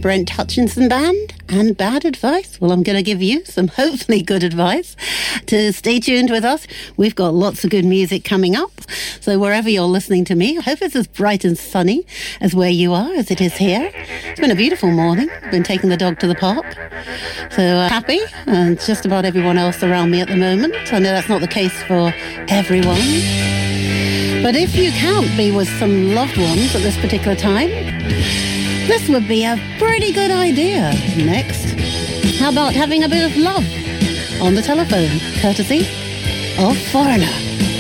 Brent Hutchinson Band and Bad Advice. Well, I'm going to give you some hopefully good advice to stay tuned with us. We've got lots of good music coming up. So wherever you're listening to me, I hope it's as bright and sunny as where you are as it is here. It's been a beautiful morning. I've been taking the dog to the park. So happy, and just about everyone else around me at the moment. I know that's not the case for everyone. But if you can't be with some loved ones at this particular time, this would be a pretty good idea. Next, how about having a bit of love on the telephone, courtesy of Foreigner.